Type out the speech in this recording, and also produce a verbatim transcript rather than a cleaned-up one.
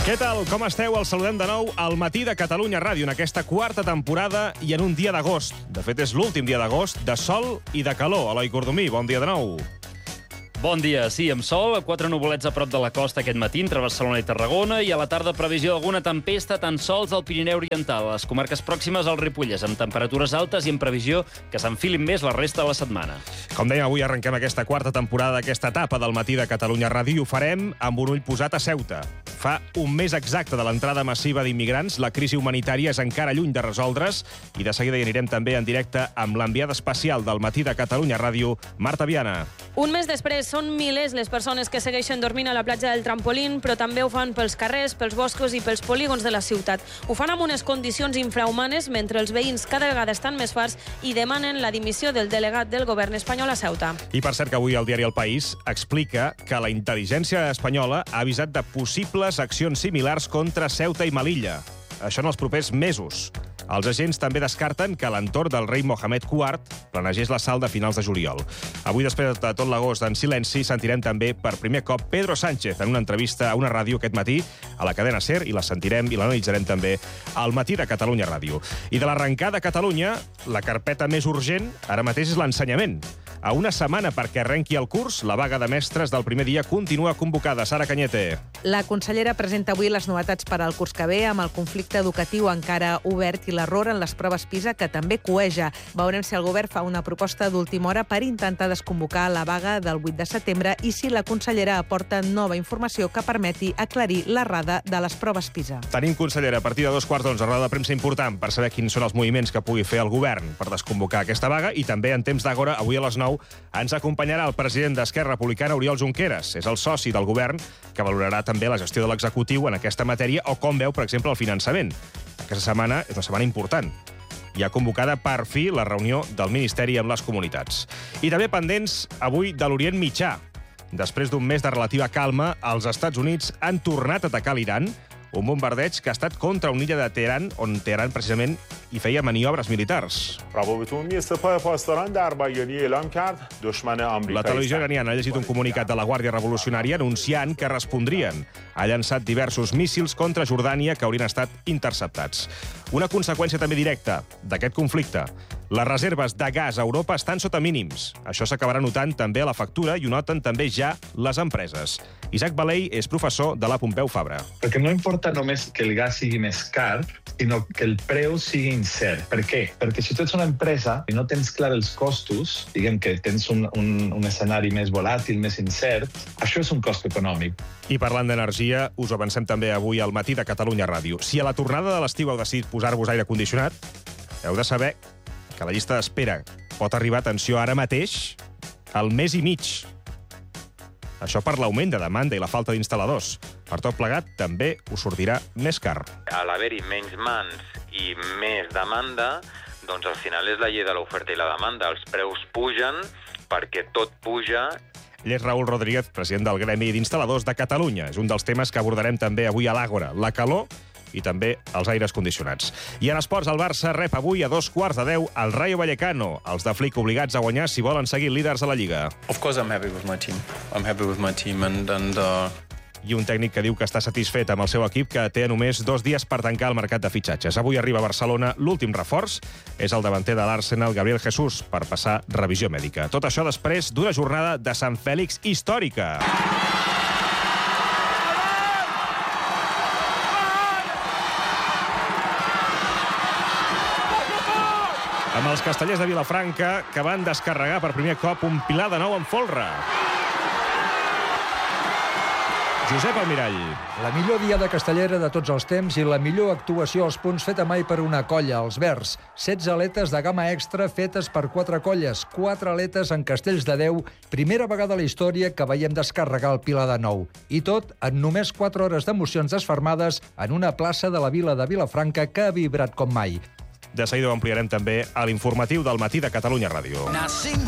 Què tal? Com esteu? Els saludem de nou al Matí de Catalunya Ràdio en aquesta quarta temporada i en un dia d'agost. De fet, és l'últim dia d'agost, de sol i de calor. Eloi Cordomí, bon dia de nou. Bon dia, sí, amb sol, quatre nuvolets a prop de la costa aquest matí entre Barcelona i Tarragona i a la tarda previsió d'alguna tempesta tan sols al Pirineu Oriental, a les comarques pròximes al Ripollès, amb temperatures altes i en previsió que s'enfilin més la resta de la setmana. Com dèiem, avui arrenquem aquesta quarta temporada d'aquesta etapa del Matí de Catalunya Ràdio i ho farem amb un ull posat a Ceuta. Fa un mes exacte de l'entrada massiva d'immigrants, la crisi humanitària és encara lluny de resoldre's i de seguida hi anirem també en directe amb l'enviada especial del Matí de Catalunya Ràdio, Marta Viana. Un mes després són milers les persones que segueixen dormint a la platja del Trampolín, però també ho fan pels carrers, pels boscos i pels polígons de la ciutat. Ho fan amb unes condicions infrahumanes mentre els veïns cada vegada estan més farts i demanen la dimissió del delegat del govern espanyol a Ceuta. I per cert que avui el diari El País explica que la intel·ligència espanyola ha avisat de possibles accions similars contra Ceuta i Melilla. Això en els propers mesos. Els agents també descarten que l'entorn del rei Mohamed quart planegés l'assalt de finals de juliol. Avui, després de tot l'agost en silenci, sentirem també per primer cop Pedro Sánchez en una entrevista a una ràdio aquest matí a la cadena SER i la sentirem i l'analitzarem també al Matí de Catalunya Ràdio. I de l'arrencada a Catalunya, la carpeta més urgent ara mateix és l'ensenyament. A una setmana perquè arrenqui el curs, la vaga de mestres del primer dia continua convocada. Sara Cañete. La consellera presenta avui les novetats per al curs que ve amb el conflicte educatiu encara obert i l'error en les proves PISA, que també cueja. Veurem si el govern fa una proposta d'última hora per intentar desconvocar la vaga del vuit de setembre i si la consellera aporta nova informació que permeti aclarir l'errada de les proves PISA. Tenim, consellera, a partir de dos quarts d'onze, roda de premsa important per saber quins són els moviments que pugui fer el govern per desconvocar aquesta vaga i també en temps d'agora, avui a les nou, ens acompanyarà el president d'Esquerra Republicana, Oriol Junqueras. És el soci del govern que valorarà també la gestió de l'executiu en aquesta matèria o com veu, per exemple, el finançament. Aquesta setmana és una setmana important. Hi ha convocada per fi la reunió del Ministeri amb les comunitats. I també pendents avui de l'Orient Mitjà. Després d'un mes de relativa calma, els Estats Units han tornat a atacar l'Iran, un bombardeig que ha estat contra una illa de Teheran, on Teheran precisament hi feia maniobres militars. La televisió iraniana ha llegit un comunicat de la Guàrdia Revolucionària anunciant que respondrien. Ha llançat diversos míssils contra Jordània que haurien estat interceptats. Una conseqüència també directa d'aquest conflicte. Les reserves de gas a Europa estan sota mínims. Això s'acabarà notant també a la factura i ho noten també ja les empreses. Isaac Balei és professor de la Pompeu Fabra. Perquè no importa només que el gas sigui més car, sinó que el preu sigui incert. Per què? Perquè si tu ets una empresa i no tens clar els costos, diguem que tens un, un, un escenari més volàtil, més incert, això és un cost econòmic. I parlant d'energia, us ho avancem també avui al Matí de Catalunya Ràdio. Si a la tornada de l'estiu heu decidit posar-vos aire condicionat, heu de saber que la llista d'espera pot arribar, atenció, ara mateix, al mes i mig. Això per l'augment de demanda i la falta d'instal·ladors. Per tot plegat, també us sortirà més car. A l'haver-hi menys mans i més demanda, doncs al final és la llei de l'oferta i la demanda. Els preus pugen perquè tot puja. Ell és Raül Rodríguez, president del Gremi d'Instal·ladors de Catalunya. És un dels temes que abordarem també avui a l'Àgora. La calor i també els aires condicionats. I en esports, el Barça rep avui a dos quarts de deu el Rayo Vallecano. Els de Flick obligats a guanyar si volen seguir líders a la Lliga. Of course I'm happy with my team. I'm happy with my team and... and uh... I un tècnic que diu que està satisfet amb el seu equip, que té només dos dies per tancar el mercat de fitxatges. Avui arriba a Barcelona l'últim reforç. És el davanter de l'Arsenal, Gabriel Jesús, per passar revisió mèdica. Tot això després d'una jornada de Sant Fèlix històrica. Amb els castellers de Vilafranca, que van descarregar per primer cop un pilar de nou en folre. Josep Almirall. La millor diada castellera de tots els temps i la millor actuació als punts feta mai per una colla, els Verds. setze aletes de gamma extra fetes per quatre colles, quatre aletes en Castells de Déu, primera vegada a la història que veiem descarregar el pilar de nou. I tot en només quatre hores d'emocions desfermades en una plaça de la vila de Vilafranca que ha vibrat com mai. De seguida ho ampliarem també a l'informatiu del Matí de Catalunya Ràdio.